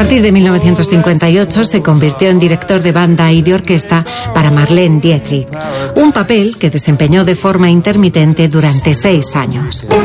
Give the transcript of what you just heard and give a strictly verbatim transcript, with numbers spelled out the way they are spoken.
partir de mil novecientos cincuenta y ocho se convirtió en director de banda y de orquesta para Marlene Dietrich, un papel que desempeñó de forma intermitente durante seis años.